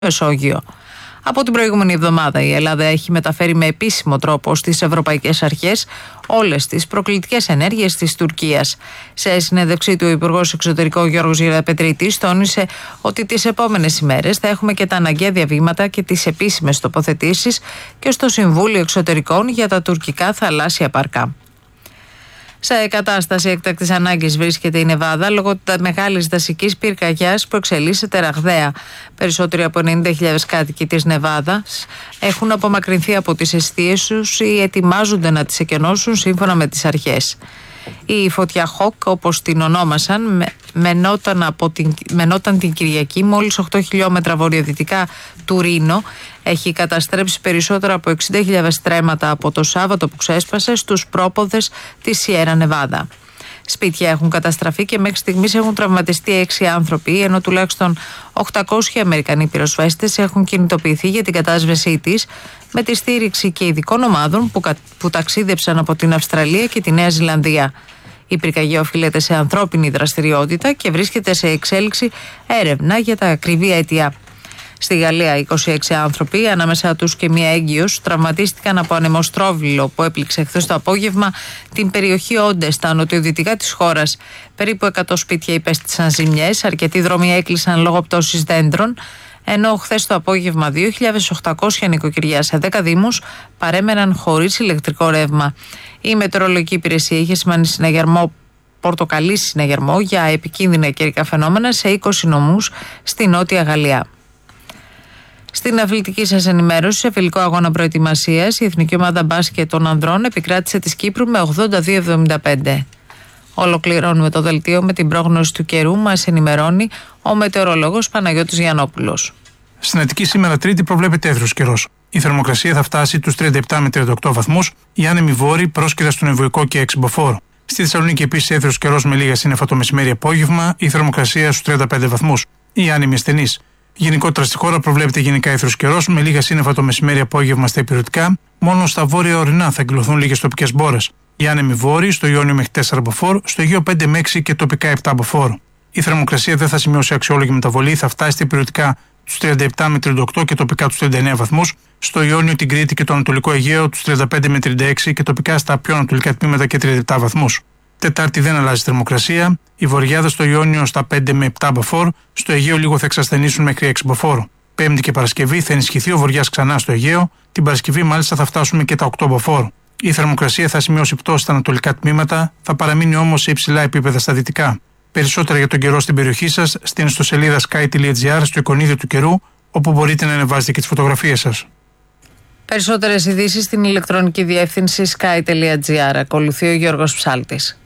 Μεσόγειο. Από την προηγούμενη εβδομάδα η Ελλάδα έχει μεταφέρει με επίσημο τρόπο στις ευρωπαϊκές αρχές όλες τις προκλητικές ενέργειες της Τουρκίας. Σε συνέντευξή του, ο Υπουργός Εξωτερικών Γιώργος Γεραπετρίτης τόνισε ότι τις επόμενες ημέρες θα έχουμε και τα αναγκαία διαβήματα και τις επίσημες τοποθετήσεις και στο Συμβούλιο Εξωτερικών για τα τουρκικά θαλάσσια παρκά. Σε κατάσταση έκτακτης ανάγκης βρίσκεται η Νεβάδα λόγω μεγάλης δασικής πυρκαγιάς που εξελίσσεται ραγδαία. Περισσότεροι από 90.000 κάτοικοι της Νεβάδας έχουν απομακρυνθεί από τις εστίες τους ή ετοιμάζονται να τις εκενώσουν σύμφωνα με τις αρχές. Η φωτιά Χοκ, όπως την ονόμασαν, μενόταν την Κυριακή μόλις 8 χιλιόμετρα βορειοδυτικά του Ρήνο. Έχει καταστρέψει περισσότερα από 60.000 στρέμματα από το Σάββατο που ξέσπασε στους πρόποδες της Σιέρα Νεβάδα. Σπίτια έχουν καταστραφεί και μέχρι στιγμής έχουν τραυματιστεί 6 άνθρωποι, ενώ τουλάχιστον 800 Αμερικανοί πυροσβέστες έχουν κινητοποιηθεί για την κατάσβεσή της, με τη στήριξη και ειδικών ομάδων που ταξίδεψαν από την Αυστραλία και τη Νέα Ζηλανδία. Η πυρκαγιά οφείλεται σε ανθρώπινη δραστηριότητα και βρίσκεται σε εξέλιξη έρευνα για τα ακριβή αίτια. Στη Γαλλία, 26 άνθρωποι, ανάμεσα τους και μία έγκυος, τραυματίστηκαν από ανεμοστρόβιλο που έπληξε χθες το απόγευμα την περιοχή Όντε, στα νοτιοδυτικά της χώρας. Περίπου 100 σπίτια υπέστησαν ζημιές, αρκετοί δρόμοι έκλεισαν λόγω πτώσης δέντρων, ενώ χθες το απόγευμα 2.800 νοικοκυριά σε 10 δήμους παρέμεναν χωρίς ηλεκτρικό ρεύμα. Η Μετεωρολογική Υπηρεσία είχε σημάνει πορτοκαλί συναγερμό για επικίνδυνα καιρικά φαινόμενα σε 20 νομούς στη Νότια Γαλλία. Στην αθλητική σας ενημέρωση, σε φιλικό αγώνα προετοιμασίας, η Εθνική Ομάδα Μπάσκετ των Ανδρών επικράτησε της Κύπρου με 82-75. Ολοκληρώνουμε το δελτίο με την πρόγνωση του καιρού. Μας ενημερώνει ο μετεωρολόγος Παναγιώτης Γιαννόπουλος. Στην Αττική σήμερα Τρίτη προβλέπεται έθρος καιρός. Η θερμοκρασία θα φτάσει τους 37 με 38 βαθμούς, οι άνεμοι βόρειοι πρόσκειρα στον Εμβοϊκό και Εξυμποφόρο. Στη Θεσσαλονίκη επίσης έθρος καιρός με λίγα σύννεφα το μεσημέρι-απόγευμα, η θερμοκρασία στους 35 βαθμούς, οι άνεμοι ασθενείς. Γενικότερα στη χώρα προβλέπεται γενικά έθρος καιρός με λίγα σύννεφα το μεσημέρι-απόγευμα στα υπηρετικά, μόνο στα βόρεια ορεινά θα εκδηλωθούν λίγες τοπικές μπόρες. Οι άνεμοι βόρειοι στο Ιόνιο μέχρι 4 μποφόρ, στο Αιγαίο 5 με 6 και τοπικά 7 μποφόρ. Η θερμοκρασία δεν θα σημειώσει αξιόλογη μεταβολή, θα φτάσει στα υπηρετικά τους 37 με 38 και τοπικά τους 39 βαθμούς, στο Ιόνιο, την Κρήτη και το Ανατολικό Αιγαίο τους 35 με 36 και τοπικά στα πιο ανατολικά τμήματα και 37 βαθμούς. Τετάρτη δεν αλλάζει θερμοκρασία, η βορειάδα στο Ιόνιο στα 5 με 7 μποφόρ, στο Αιγαίο λίγο θα εξασθενήσουν μέχρι 6 μποφόρ. Πέμπτη και Παρασκευή θα ενισχυθεί ο βοριάς ξανά στο Αιγαίο, την Παρασκευή μάλιστα θα φτάσουμε και τα 8 μποφόρ. Η θερμοκρασία θα σημειώσει πτώση στα ανατολικά τμήματα, θα παραμείνει όμως σε υψηλά επίπεδα στα δυτικά. Περισσότερα για τον καιρό στην περιοχή σας στην ιστοσελίδα sky.gr στο εικονίδιο του καιρού, όπου μπορείτε να ανεβάζετε και τις φωτογραφίες σας. Περισσότερες ειδήσεις στην ηλεκτρονική διεύθυνση sky.gr. Ακολουθεί ο Γιώργος Ψάλτης.